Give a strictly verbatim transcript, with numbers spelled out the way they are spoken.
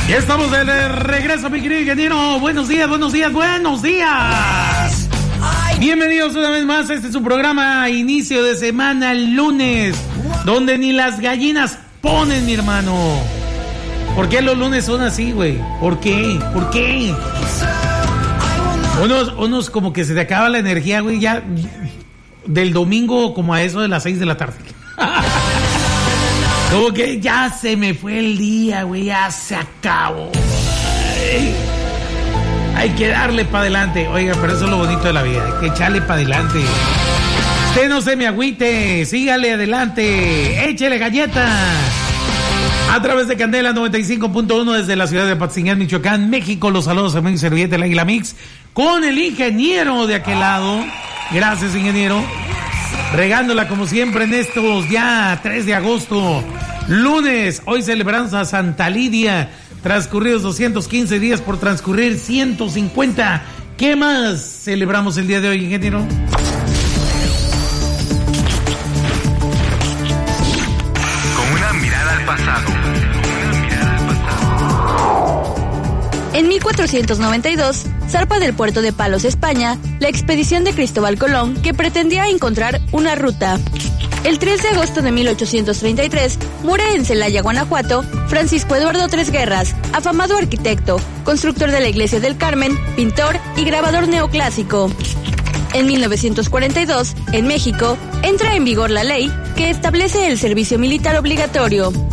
Ya estamos de regreso, mi querido ingeniero. Buenos días, buenos días, buenos días. Bienvenidos una vez más. Este es su programa inicio de semana, el lunes, donde ni las gallinas ponen, mi hermano. ¿Por qué los lunes son así, güey? ¿Por qué? ¿Por qué? Unos, unos como que se te acaba la energía, güey, ya del domingo como a eso de las seis de la tarde. Como que ya se me fue el día, güey, ya se acabó. Ay, hay que darle para adelante. Oiga, pero eso es lo bonito de la vida, hay que echarle para adelante. Usted no se me agüite, sígale adelante, échele galletas. A través de Candela noventa y cinco punto uno desde la ciudad de Apatzingán, Michoacán, México. Los saludos a mi servilleta, el Águila Mix, con el ingeniero de aquel lado. Gracias, ingeniero. Regándola como siempre en estos ya tres de agosto, lunes. Hoy celebramos a Santa Lidia. Transcurridos doscientos quince días por transcurrir ciento cincuenta. ¿Qué más celebramos el día de hoy, ingeniero? Con una mirada al pasado. Una mirada al pasado. En mil cuatrocientos noventa y dos, zarpa del puerto de Palos, España, la expedición de Cristóbal Colón, que pretendía encontrar una ruta. El tres de agosto de mil ochocientos treinta y tres, muere en Celaya, Guanajuato, Francisco Eduardo Tres Guerras, afamado arquitecto, constructor de la Iglesia del Carmen, pintor y grabador neoclásico. En mil novecientos cuarenta y dos, en México, entra en vigor la ley que establece el servicio militar obligatorio.